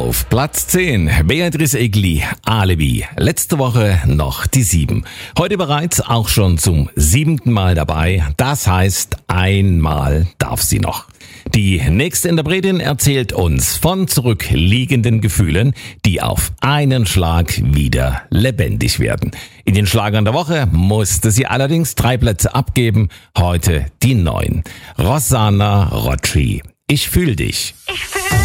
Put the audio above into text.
Auf Platz 10, Beatrice Egli, Alibi. Letzte Woche noch die 7. Heute bereits auch schon zum 7. Mal dabei. Das heißt, einmal darf sie noch. Die nächste Interpretin erzählt uns von zurückliegenden Gefühlen, die auf einen Schlag wieder lebendig werden. In den Schlagern der Woche musste sie allerdings 3 Plätze abgeben. Heute die 9. Rossana Rocci. Ich fühl dich.